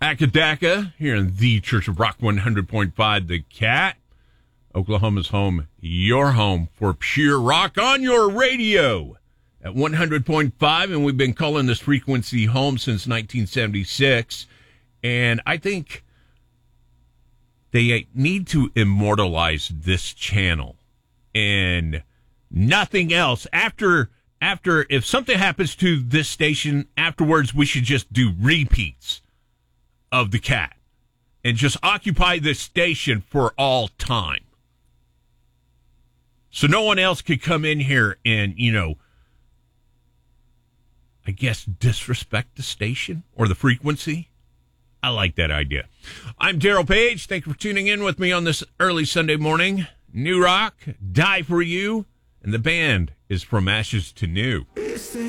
Akadaka here in the Church of Rock 100.5 The Cat. Oklahoma's home, your home for pure rock on your radio at 100.5. And we've been calling this frequency home since 1976. And I think they need to immortalize this channel and nothing else. After if something happens to this station afterwards, we should just do repeats of The Cat and just occupy this station for all time. So no one else could come in here and, I guess disrespect the station or the frequency. I like that idea. I'm Daryl Page. Thank you for tuning in with me on this early Sunday morning. New Rock, Die For You, and the band is From Ashes to New.